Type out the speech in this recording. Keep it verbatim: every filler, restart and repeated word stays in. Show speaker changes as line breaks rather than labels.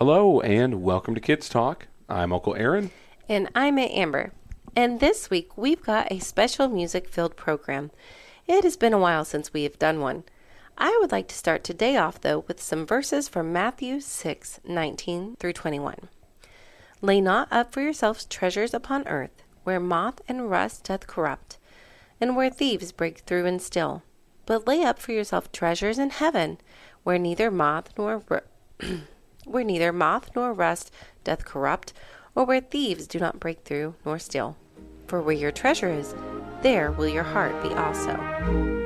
Hello and welcome to Kids Talk. I'm Uncle Aaron.
And I'm Aunt Amber. And this week we've got a special music-filled program. It has been a while since we have done one. I would like to start today off, though, with some verses from Matthew six nineteen through twenty-one. Lay not up for yourselves treasures upon earth, where moth and rust doth corrupt, and where thieves break through and steal. But lay up for yourself treasures in heaven, where neither moth nor ru- where neither moth nor rust doth corrupt, or where thieves do not break through nor steal. For where your treasure is, there will your heart be also.